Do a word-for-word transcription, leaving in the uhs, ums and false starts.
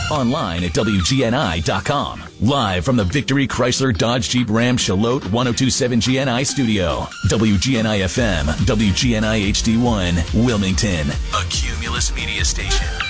Online at W G N I dot com. Live from the Victory Chrysler Dodge Jeep Ram Charlotte one oh two point seven G N I studio. W G N I F M, W G N I H D one, Wilmington. A Cumulus Media Station.